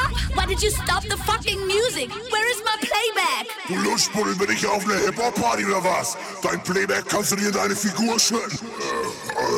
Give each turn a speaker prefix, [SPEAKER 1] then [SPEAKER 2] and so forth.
[SPEAKER 1] stop! Why did you stop the fucking music? Where is my playback?
[SPEAKER 2] Du Lutschbuddel, bin ich auf einer Hip-Hop-Party oder was? Dein Playback kannst du dir in deine Figur schütten.